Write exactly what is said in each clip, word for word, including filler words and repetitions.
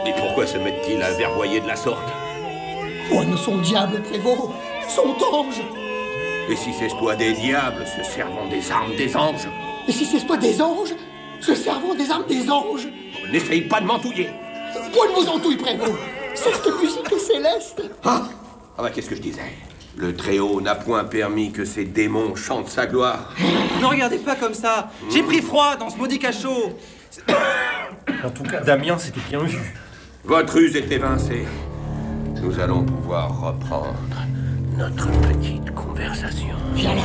Et pourquoi se mettent-ils à vergoyer de la sorte? Moi ne sont diable, prévôt, sont anges. Et si c'est toi des diables se servant des armes des anges? Et si c'est toi des anges se servant des armes des anges? N'essaye pas de m'entouiller. Point de vos entouilles, prévôt. Cette musique est céleste. Ah, ah bah qu'est-ce que je disais? Le Très-Haut n'a point permis que ces démons chantent sa gloire. Ne regardez pas comme ça. J'ai pris froid dans ce maudit cachot. En tout cas, Damien, c'était bien vu. Votre ruse est évincée. Nous allons pouvoir reprendre notre petite conversation. Viens là.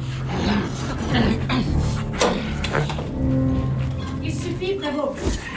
Il suffit, prévôt.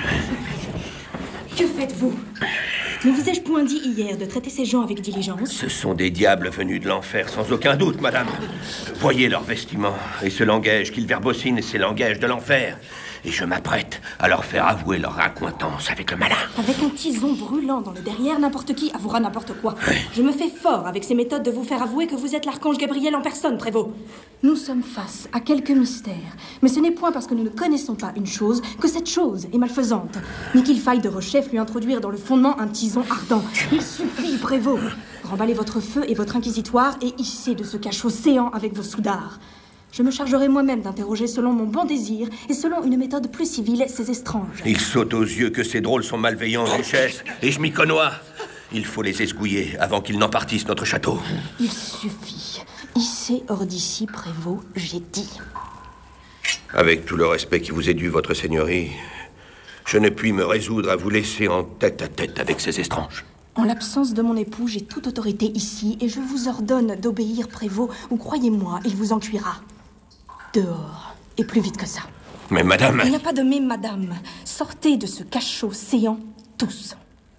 Que faites-vous? Ne vous ai-je point dit hier de traiter ces gens avec diligence? Ce sont des diables venus de l'enfer, sans aucun doute, madame. Voyez leurs vestiments, et ce langage qu'ils verbocinent, c'est langage de l'enfer. Et je m'apprête à leur faire avouer leur accointance avec le malin. Avec un tison brûlant dans le derrière, n'importe qui avouera n'importe quoi. Oui. Je me fais fort avec ces méthodes de vous faire avouer que vous êtes l'archange Gabriel en personne, prévôt. Nous sommes face à quelques mystères, mais ce n'est point parce que nous ne connaissons pas une chose que cette chose est malfaisante, ni qu'il faille de rechef lui introduire dans le fondement un tison ardent. Il suffit, prévôt. Remballez votre feu et votre inquisitoire et hissez de ce cachot séant avec vos soudards. Je me chargerai moi-même d'interroger selon mon bon désir et selon une méthode plus civile ces estranges. Il saute aux yeux que ces drôles sont malveillants, duchesse, et je m'y connois. Il faut les esgouiller avant qu'ils n'en partissent notre château. Il suffit. Hissez hors d'ici, prévôt, j'ai dit. Avec tout le respect qui vous est dû, votre seigneurie, je ne puis me résoudre à vous laisser en tête-à-tête avec ces estranges. En l'absence de mon époux, j'ai toute autorité ici et je vous ordonne d'obéir, prévôt, ou croyez-moi, il vous en cuira. Dehors, et plus vite que ça. Mais madame... Il n'y a pas de mais, madame. Sortez de ce cachot séant, tous.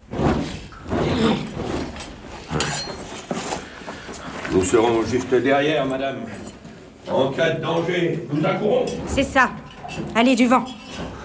Nous serons juste derrière, madame. En cas de danger, nous accourons. C'est ça. Allez, du vent.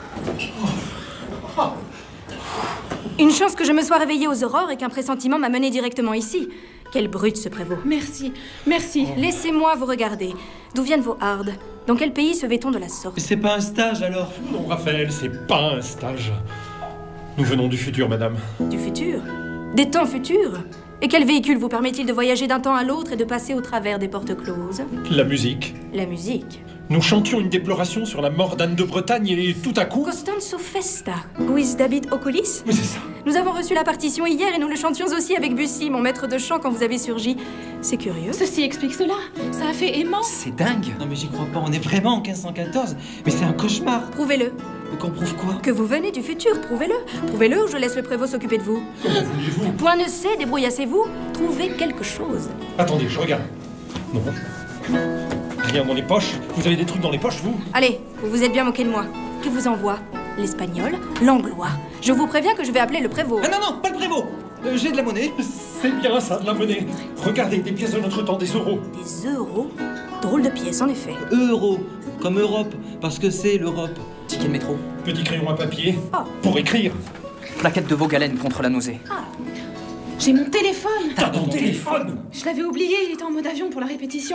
Une chance que je me sois réveillée aux aurores et qu'un pressentiment m'a menée directement ici. Quelle brute, ce prévôt. Merci, merci. Laissez-moi vous regarder. D'où viennent vos hardes? Dans quel pays se vêt-on de la sorte? Mais c'est pas un stage, alors? Non, Raphaël, c'est pas un stage. Nous venons du futur, madame. Du futur? Des temps futurs? Et quel véhicule vous permet-il de voyager d'un temps à l'autre et de passer au travers des portes closes? La musique. La musique? Nous chantions une déploration sur la mort d'Anne de Bretagne et tout à coup... Costanzo festa, quis dabit oculis? Mais c'est ça. Nous avons reçu la partition hier et nous le chantions aussi avec Bussy, mon maître de chant, quand vous avez surgi. C'est curieux. Ceci explique cela. Ça a fait aimant. C'est dingue. Non mais j'y crois pas, on est vraiment en quinze cent quatorze. Mais c'est un cauchemar. Prouvez-le. Mais qu'on prouve quoi? Que vous venez du futur, prouvez-le. Prouvez-le ou je laisse le prévôt s'occuper de vous. Comment voulez-vous? Point ne sait, débrouillassez-vous. Trouvez quelque chose. Attendez, je regarde. Non. Rien dans les poches. Vous avez des trucs dans les poches, vous? Allez, vous vous êtes bien moqué de moi. Que vous envoie l'espagnol, l'anglois. Je vous préviens que je vais appeler le prévôt. Ah non, non, pas le prévôt. euh, J'ai de la monnaie. C'est bien ça, de la monnaie. Regardez, des pièces de notre temps, des euros. Des euros? Drôle de pièce, en effet. Euro, comme Europe, parce que c'est l'Europe. Ticket de métro. Petit crayon à papier. Oh. Pour écrire. Plaquette de Vaugalène contre la nausée. Ah. J'ai mon téléphone. T'as ton téléphone? Je l'avais oublié, il était en mode avion pour la répétition.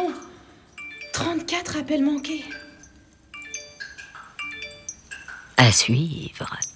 trente-quatre appels manqués. À suivre.